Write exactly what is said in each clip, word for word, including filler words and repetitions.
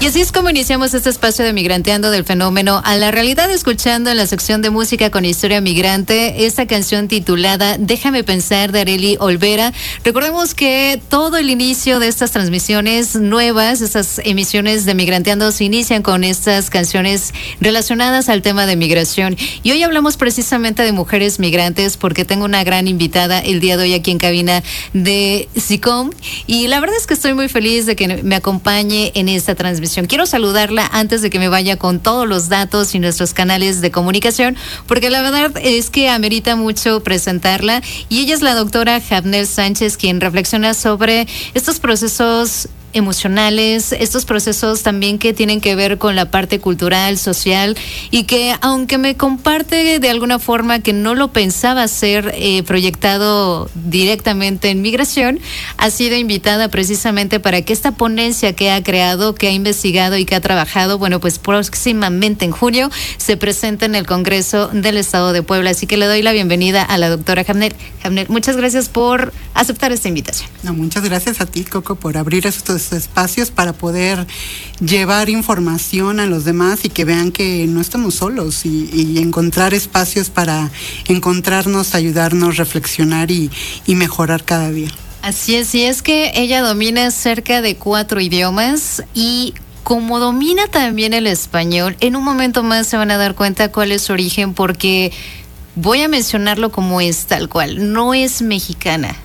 Y así es como iniciamos este espacio de Migranteando del Fenómeno a la Realidad, escuchando en la sección de música con historia migrante esta canción titulada Déjame Pensar de Arely Olvera. Recordemos que todo el inicio de estas transmisiones nuevas, estas emisiones de Migranteando se inician con estas canciones relacionadas al tema de migración. Y hoy hablamos precisamente de mujeres migrantes porque tengo una gran invitada el día de hoy aquí en cabina de SICOM. Y la verdad es que estoy muy feliz de que me acompañe en esta transmisión. Quiero saludarla antes de que me vaya con todos los datos y nuestros canales de comunicación, porque la verdad es que amerita mucho presentarla. Y ella es la doctora Javnel Sánchez, quien reflexiona sobre estos procesos emocionales, estos procesos también que tienen que ver con la parte cultural, social, y que aunque me comparte de alguna forma que no lo pensaba ser eh, proyectado directamente en migración, ha sido invitada precisamente para que esta ponencia que ha creado, que ha investigado y que ha trabajado, bueno, pues próximamente en junio se presente en el Congreso del Estado de Puebla. Así que le doy la bienvenida a la doctora Javnel. Javnel, muchas gracias por aceptar esta invitación. No, muchas gracias a ti, Coco, por abrir estos espacios para poder llevar información a los demás y que vean que no estamos solos y, y encontrar espacios para encontrarnos, ayudarnos, reflexionar y, y mejorar cada día. Así es, y es que ella domina cerca de cuatro idiomas y como domina también el español, en un momento más se van a dar cuenta cuál es su origen, porque voy a mencionarlo como es, tal cual, no es mexicana.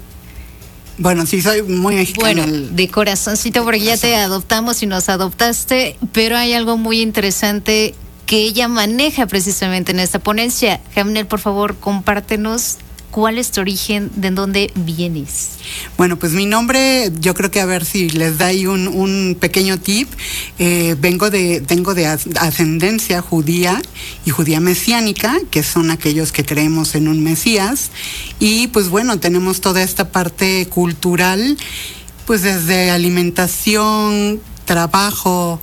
Bueno, sí, soy muy mexicana. Bueno, de corazoncito, porque ya te adoptamos y nos adoptaste, pero hay algo muy interesante que ella maneja precisamente en esta ponencia. Javnel, por favor, compártenos cuál es tu origen, de dónde vienes. Bueno, pues mi nombre, yo creo que a ver si les da ahí un, un pequeño tip. Eh, vengo de, tengo de ascendencia judía y judía mesiánica, que son aquellos que creemos en un Mesías. Y pues bueno, tenemos toda esta parte cultural, pues desde alimentación, trabajo,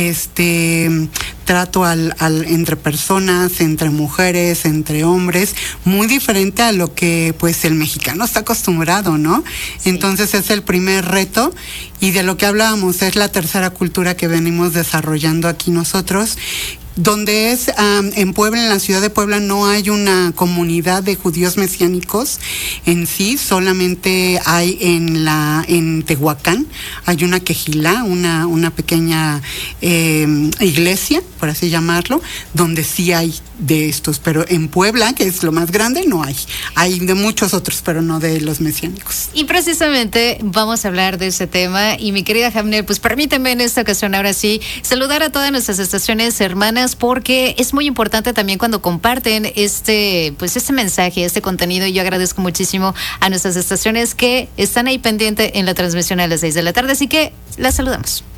este trato al, al entre personas, entre mujeres, entre hombres, muy diferente a lo que pues el mexicano está acostumbrado, ¿no? Sí. Entonces es el primer reto, y de lo que hablábamos es la tercera cultura que venimos desarrollando aquí nosotros, donde es um, en Puebla, en la ciudad de Puebla, no hay una comunidad de judíos mesiánicos en sí, solamente hay en la en Tehuacán, hay una quejilá, una, una pequeña eh, iglesia, por así llamarlo, donde sí hay de estos, pero en Puebla, que es lo más grande, no hay. Hay de muchos otros, pero no de los mesiánicos. Y precisamente vamos a hablar de ese tema, y mi querida Javnel, pues permíteme en esta ocasión, ahora sí, saludar a todas nuestras estaciones hermanas, porque es muy importante también cuando comparten este, pues este mensaje, este contenido, y yo agradezco muchísimo a nuestras estaciones que están ahí pendiente en la transmisión a las seis de la tarde, así que las saludamos.